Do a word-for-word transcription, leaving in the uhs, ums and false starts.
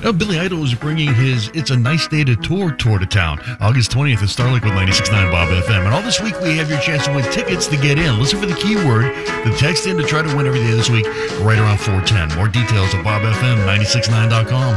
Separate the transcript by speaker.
Speaker 1: Oh, Billy Idol is bringing his It's a Nice Day to Tour tour to town. August twentieth at Starlight with ninety-six point nine Bob F M. And all this week we have your chance to win tickets to get in. Listen for the keyword, the text in to try to win every day this week right around four ten. More details at bob f m nine six nine dot com.